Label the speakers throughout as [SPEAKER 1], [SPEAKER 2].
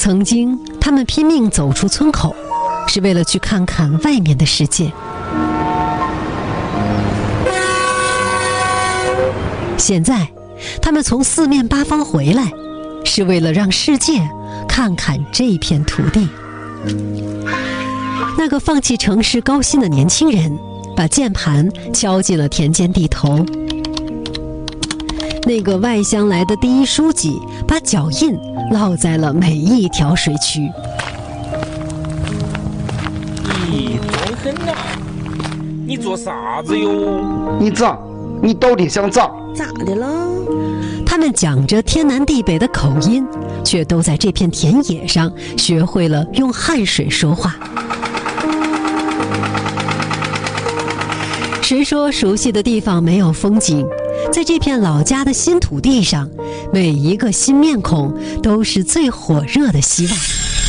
[SPEAKER 1] 曾经，他们拼命走出村口，是为了去看看外面的世界。现在，他们从四面八方回来，是为了让世界看看这片土地。那个放弃城市高薪的年轻人，把键盘敲进了田间地头。那个外乡来的第一书记，把脚印烙在了每一条水渠。
[SPEAKER 2] 咦，装狠呐！你做啥子哟？
[SPEAKER 3] 你咋？你到底想咋？
[SPEAKER 4] 咋的了？
[SPEAKER 1] 他们讲着天南地北的口音，却都在这片田野上学会了用汗水说话。谁说熟悉的地方没有风景？在这片老家的新土地上，每一个新面孔都是最火热的希望。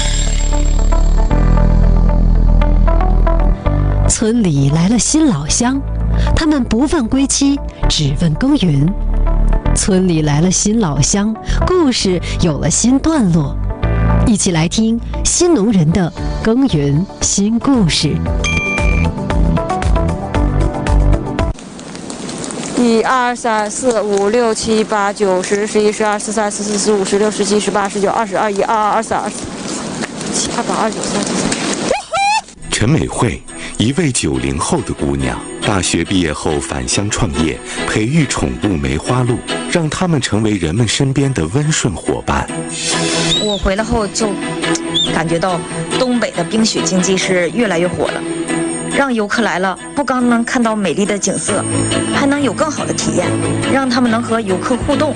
[SPEAKER 1] 村里来了新老乡，他们不问归期，只问耕耘。村里来了新老乡，故事有了新段落。一起来听新农人的耕耘新故事。
[SPEAKER 5] 1、2、3、4、5、6、7、8、9、10、11、12、13、14、15、16、17、18、19、20、21、22、23、24、27、28、29、30。
[SPEAKER 6] 陈美惠，一位90后的姑娘，大学毕业后返乡创业，培育宠物梅花鹿，让它们成为人们身边的温顺伙伴。
[SPEAKER 7] 我回来后就感觉到东北的冰雪经济是越来越火了。让游客来了，不光能看到美丽的景色，还能有更好的体验，让他们能和游客互动。